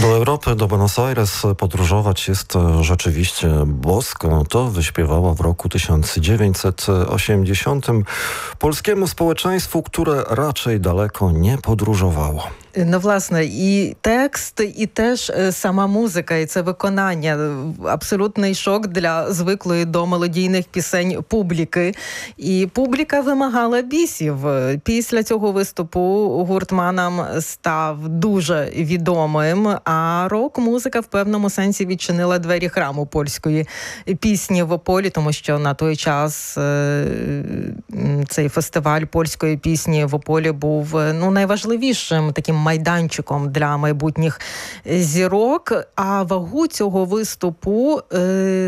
Do Europy, do Buenos Aires podróżować jest rzeczywiście bosko. To wyśpiewała w roku 1980 polskiemu społeczeństwu, które raczej daleko nie podróżowało. Ну, власне, і текст, і теж сама музика, і це виконання. Абсолютний шок для звиклої до мелодійних пісень публіки. І публіка вимагала бісів. Після цього виступу гурт «Манам» став дуже відомим, а рок-музика в певному сенсі відчинила двері храму польської пісні в Ополі, тому що на той час цей фестиваль польської пісні в Ополі був найважливішим таким майданчиком для майбутніх зірок, а вагу цього виступу